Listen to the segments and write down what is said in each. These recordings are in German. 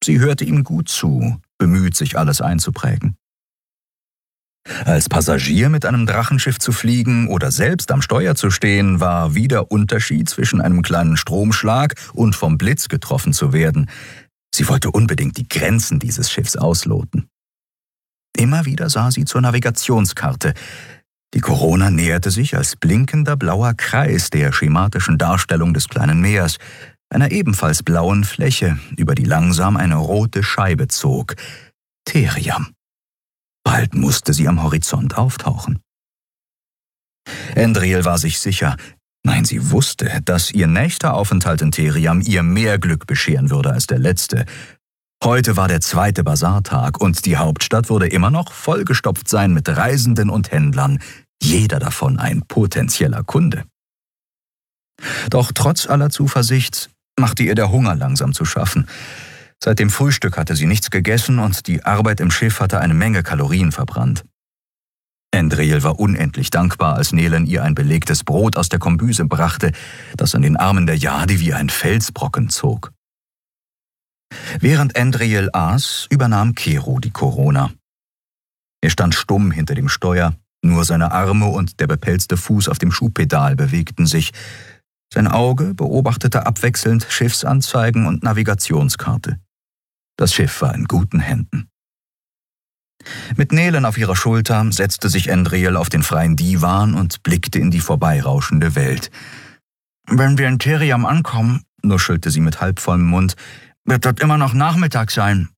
Sie hörte ihm gut zu, bemüht, sich alles einzuprägen. Als Passagier mit einem Drachenschiff zu fliegen oder selbst am Steuer zu stehen, war wie der Unterschied zwischen einem kleinen Stromschlag und vom Blitz getroffen zu werden. Sie wollte unbedingt die Grenzen dieses Schiffs ausloten. Immer wieder sah sie zur Navigationskarte. Die Corona näherte sich als blinkender blauer Kreis der schematischen Darstellung des kleinen Meers, einer ebenfalls blauen Fläche, über die langsam eine rote Scheibe zog. Theriam. Bald musste sie am Horizont auftauchen. Endril war sich sicher, nein, sie wusste, dass ihr nächster Aufenthalt in Theriam ihr mehr Glück bescheren würde als der letzte. Heute war der 2. Basartag und die Hauptstadt würde immer noch vollgestopft sein mit Reisenden und Händlern, jeder davon ein potenzieller Kunde. Doch trotz aller Zuversicht machte ihr der Hunger langsam zu schaffen. Seit dem Frühstück hatte sie nichts gegessen und die Arbeit im Schiff hatte eine Menge Kalorien verbrannt. Endril war unendlich dankbar, als Nelen ihr ein belegtes Brot aus der Kombüse brachte, das an den Armen der Jade wie ein Felsbrocken zog. Während Endril aß, übernahm Kero die Corona. Er stand stumm hinter dem Steuer, nur seine Arme und der bepelzte Fuß auf dem Schubpedal bewegten sich. Sein Auge beobachtete abwechselnd Schiffsanzeigen und Navigationskarte. Das Schiff war in guten Händen. Mit Nelen auf ihrer Schulter setzte sich Endril auf den freien Divan und blickte in die vorbeirauschende Welt. »Wenn wir in Theriam ankommen«, nuschelte sie mit halbvollem Mund, »wird dort immer noch Nachmittag sein.«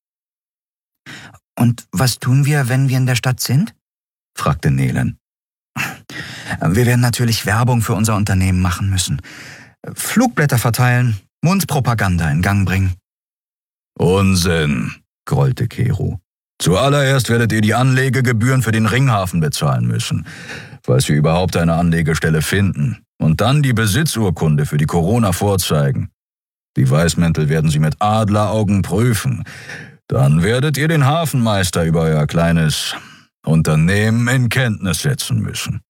»Und was tun wir, wenn wir in der Stadt sind?« fragte Nelen. »Wir werden natürlich Werbung für unser Unternehmen machen müssen. Flugblätter verteilen, Mundpropaganda in Gang bringen.« »Unsinn«, grollte Kero. »Zuallererst werdet ihr die Anlegegebühren für den Ringhafen bezahlen müssen, falls wir überhaupt eine Anlegestelle finden, und dann die Besitzurkunde für die Corona vorzeigen. Die Weißmäntel werden sie mit Adleraugen prüfen. Dann werdet ihr den Hafenmeister über euer kleines Unternehmen in Kenntnis setzen müssen.«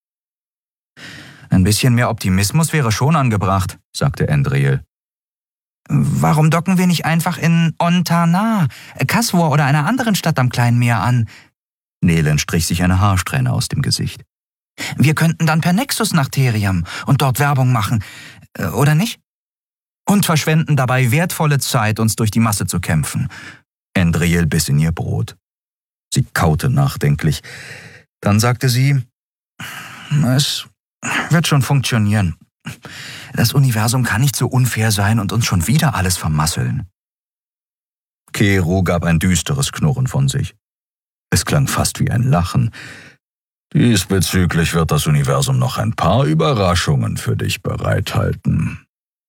»Ein bisschen mehr Optimismus wäre schon angebracht«, sagte Endril. »Warum docken wir nicht einfach in Ontana, Kasvor oder einer anderen Stadt am kleinen Meer an?« Nelen strich sich eine Haarsträhne aus dem Gesicht. »Wir könnten dann per Nexus nach Theriam und dort Werbung machen, oder nicht? Und verschwenden dabei wertvolle Zeit, uns durch die Masse zu kämpfen.« Endril biss in ihr Brot. Sie kaute nachdenklich. Dann sagte sie, »Es wird schon funktionieren. Das Universum kann nicht so unfair sein und uns schon wieder alles vermasseln.« Kero gab ein düsteres Knurren von sich. Es klang fast wie ein Lachen. »Diesbezüglich wird das Universum noch ein paar Überraschungen für dich bereithalten.«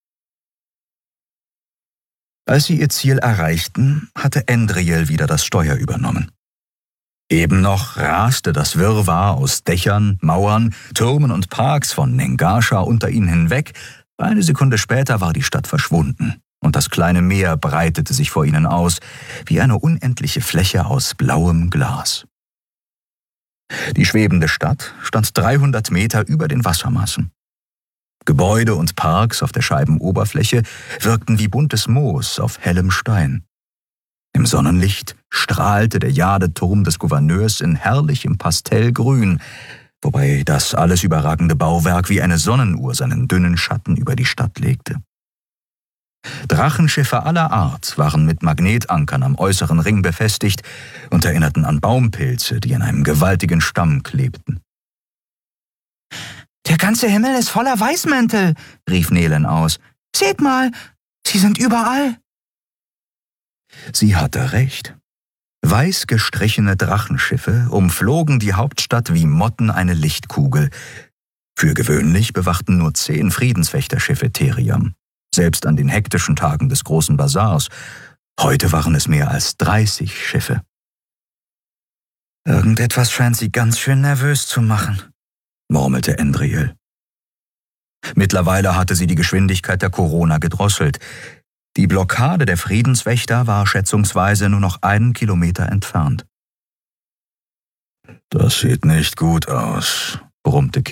Als sie ihr Ziel erreichten, hatte Endril wieder das Steuer übernommen. Eben noch raste das Wirrwarr aus Dächern, Mauern, Türmen und Parks von Nengascha unter ihnen hinweg. Eine Sekunde später war die Stadt verschwunden und das kleine Meer breitete sich vor ihnen aus, wie eine unendliche Fläche aus blauem Glas. Die schwebende Stadt stand 300 Meter über den Wassermassen. Gebäude und Parks auf der Scheibenoberfläche wirkten wie buntes Moos auf hellem Stein. Im Sonnenlicht strahlte der Jadeturm des Gouverneurs in herrlichem Pastellgrün, wobei das alles überragende Bauwerk wie eine Sonnenuhr seinen dünnen Schatten über die Stadt legte. Drachenschiffe aller Art waren mit Magnetankern am äußeren Ring befestigt und erinnerten an Baumpilze, die an einem gewaltigen Stamm klebten. »Der ganze Himmel ist voller Weißmäntel«, rief Nelen aus. »Seht mal, sie sind überall.« Sie hatte recht. Weiß gestrichene Drachenschiffe umflogen die Hauptstadt wie Motten eine Lichtkugel. Für gewöhnlich bewachten nur 10 Friedenswächterschiffe Theriam, selbst an den hektischen Tagen des großen Basars. Heute waren es mehr als 30 Schiffe. »Irgendetwas scheint sie ganz schön nervös zu machen«, murmelte Endril. Mittlerweile hatte sie die Geschwindigkeit der Corona gedrosselt. Die Blockade der Friedenswächter war schätzungsweise nur noch 1 Kilometer entfernt. »Das sieht nicht gut aus«, brummte